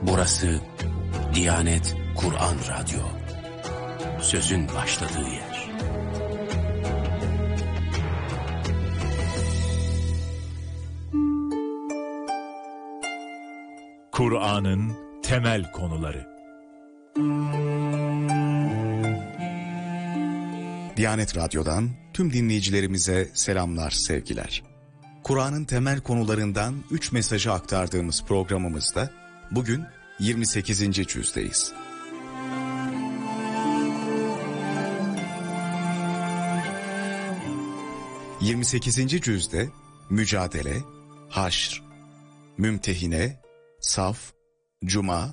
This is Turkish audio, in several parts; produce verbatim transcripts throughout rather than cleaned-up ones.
Burası Diyanet Kur'an Radyo. Sözün başladığı yer. Kur'an'ın temel konuları. Diyanet Radyo'dan tüm dinleyicilerimize selamlar, sevgiler. Kur'an'ın temel konularından üç mesajı aktardığımız programımızda bugün yirmi sekizinci cüzdeyiz. yirmi sekizinci cüzde mücadele, haşr, mümtehine, saf, cuma,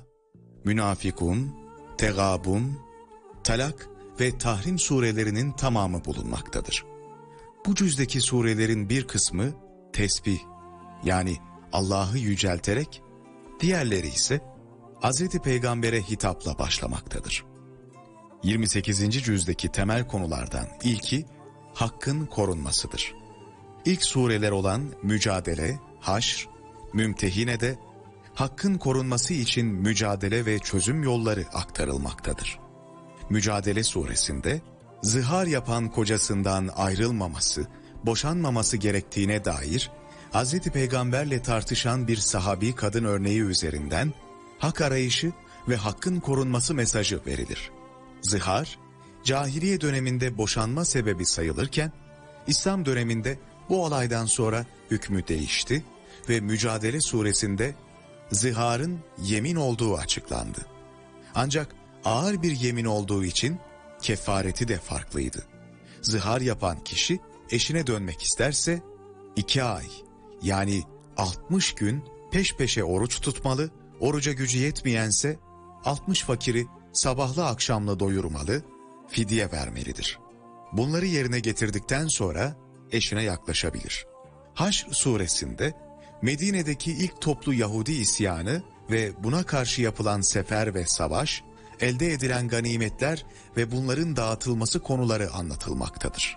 münafikun, tegabun, talak ve tahrim surelerinin tamamı bulunmaktadır. Bu cüzdeki surelerin bir kısmı tesbih, yani Allah'ı yücelterek, diğerleri ise Hazreti Peygamber'e hitapla başlamaktadır. yirmi sekizinci cüzdeki temel konulardan ilki hakkın korunmasıdır. İlk sureler olan mücadele, haşr, mümtehine de hakkın korunması için mücadele ve çözüm yolları aktarılmaktadır. Mücadele suresinde zihar yapan kocasından ayrılmaması, boşanmaması gerektiğine dair Hazreti Peygamberle tartışan bir sahabi kadın örneği üzerinden hak arayışı ve hakkın korunması mesajı verilir. Zihar, cahiliye döneminde boşanma sebebi sayılırken, İslam döneminde bu olaydan sonra hükmü değişti ve Mücadele suresinde ziharın yemin olduğu açıklandı. Ancak ağır bir yemin olduğu için kefareti de farklıydı. Zihar yapan kişi eşine dönmek isterse iki ay yani altmış gün peş peşe oruç tutmalı, oruca gücü yetmeyense altmış fakiri sabahlı akşamla doyurmalı, fidye vermelidir. Bunları yerine getirdikten sonra eşine yaklaşabilir. Haşr suresinde Medine'deki ilk toplu Yahudi isyanı ve buna karşı yapılan sefer ve savaş, elde edilen ganimetler ve bunların dağıtılması konuları anlatılmaktadır.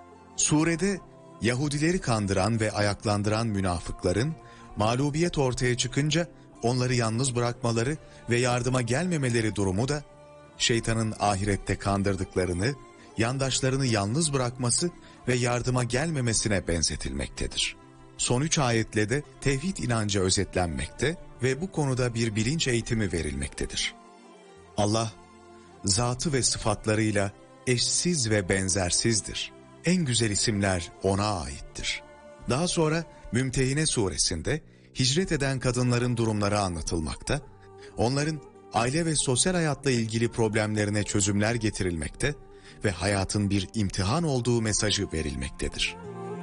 Surede Yahudileri kandıran ve ayaklandıran münafıkların mağlubiyet ortaya çıkınca onları yalnız bırakmaları ve yardıma gelmemeleri durumu da şeytanın ahirette kandırdıklarını, yandaşlarını yalnız bırakması ve yardıma gelmemesine benzetilmektedir. Son üç ayetle de tevhid inancı özetlenmekte ve bu konuda bir bilinç eğitimi verilmektedir. Allah, zatı ve sıfatlarıyla eşsiz ve benzersizdir. En güzel isimler O'na aittir. Daha sonra Mümtehine suresinde hicret eden kadınların durumları anlatılmakta, onların aile ve sosyal hayatla ilgili problemlerine çözümler getirilmekte ve hayatın bir imtihan olduğu mesajı verilmektedir.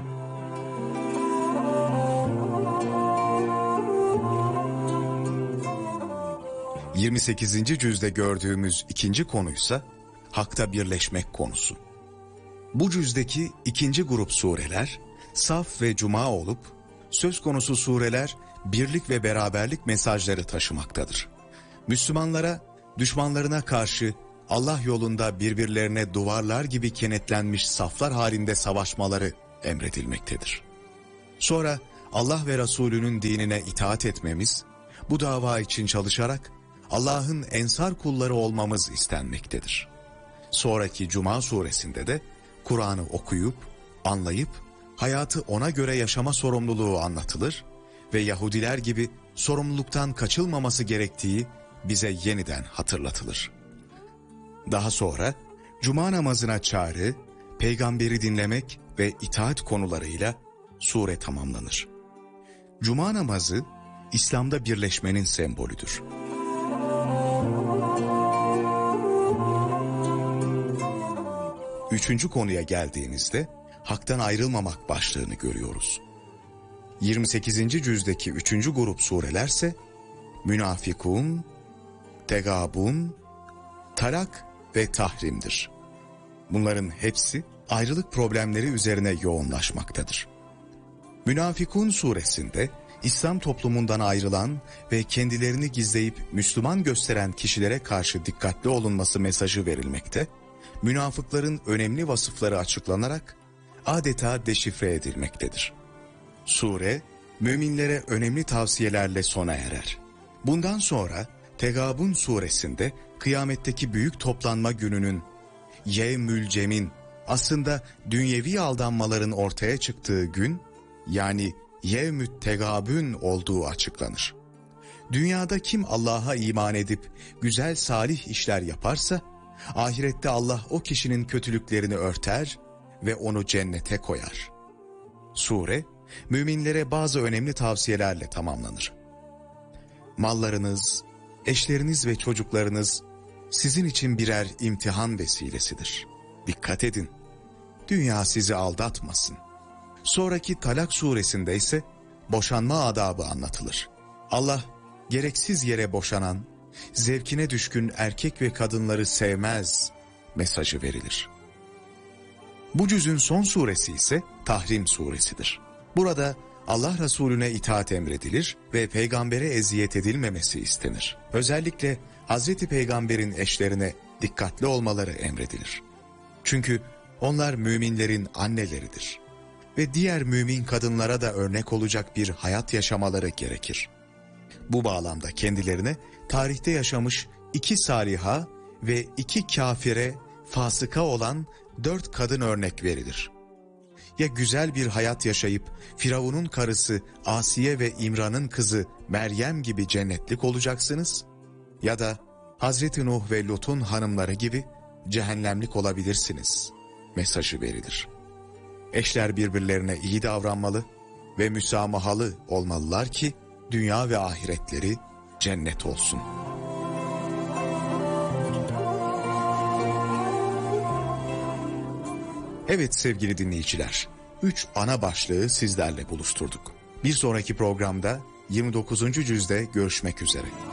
yirmi sekizinci cüzde gördüğümüz ikinci konuysa hakta birleşmek konusu. Bu cüzdeki ikinci grup sureler Saf ve Cuma olup söz konusu sureler birlik ve beraberlik mesajları taşımaktadır. Müslümanlara düşmanlarına karşı Allah yolunda birbirlerine duvarlar gibi kenetlenmiş saflar halinde savaşmaları emredilmektedir. Sonra Allah ve Resulünün dinine itaat etmemiz, bu dava için çalışarak Allah'ın ensar kulları olmamız istenmektedir. Sonraki Cuma suresinde de Kur'an'ı okuyup, anlayıp, hayatı ona göre yaşama sorumluluğu anlatılır ve Yahudiler gibi sorumluluktan kaçılmaması gerektiği bize yeniden hatırlatılır. Daha sonra Cuma namazına çağrı, peygamberi dinlemek ve itaat konularıyla sure tamamlanır. Cuma namazı İslam'da birleşmenin sembolüdür. Üçüncü konuya geldiğimizde haktan ayrılmamak başlığını görüyoruz. yirmi sekizinci cüzdeki üçüncü grup surelerse münafikun, tegabun, talak ve tahrimdir. Bunların hepsi ayrılık problemleri üzerine yoğunlaşmaktadır. Münafikun suresinde İslam toplumundan ayrılan ve kendilerini gizleyip Müslüman gösteren kişilere karşı dikkatli olunması mesajı verilmekte, münafıkların önemli vasıfları açıklanarak adeta deşifre edilmektedir. Sure, müminlere önemli tavsiyelerle sona erer. Bundan sonra Tegabun suresinde kıyametteki büyük toplanma gününün, Yevmül Cem'in, aslında dünyevi aldanmaların ortaya çıktığı gün, yani Yevmü't Tegabün olduğu açıklanır. Dünyada kim Allah'a iman edip güzel salih işler yaparsa, ahirette Allah o kişinin kötülüklerini örter ve onu cennete koyar. Sure, müminlere bazı önemli tavsiyelerle tamamlanır. Mallarınız, eşleriniz ve çocuklarınız sizin için birer imtihan vesilesidir. Dikkat edin, dünya sizi aldatmasın. Sonraki Talak suresinde ise boşanma adabı anlatılır. Allah, gereksiz yere boşanan, zevkine düşkün erkek ve kadınları sevmez mesajı verilir. Bu cüzün son suresi ise Tahrim suresidir. Burada Allah Resulüne itaat emredilir ve peygambere eziyet edilmemesi istenir. Özellikle Hazreti Peygamber'in eşlerine dikkatli olmaları emredilir. Çünkü onlar müminlerin anneleridir ve diğer mümin kadınlara da örnek olacak bir hayat yaşamaları gerekir. Bu bağlamda kendilerine tarihte yaşamış iki saliha ve iki kafire, fasıka olan dört kadın örnek verilir. Ya güzel bir hayat yaşayıp Firavun'un karısı Asiye ve İmran'ın kızı Meryem gibi cennetlik olacaksınız, ya da Hazreti Nuh ve Lut'un hanımları gibi cehennemlik olabilirsiniz mesajı verilir. Eşler birbirlerine iyi davranmalı ve müsamahalı olmalılar ki dünya ve ahiretleri cennet olsun. Evet sevgili dinleyiciler, üç ana başlığı sizlerle buluşturduk. Bir sonraki programda yirmi dokuzuncu cüzde görüşmek üzere.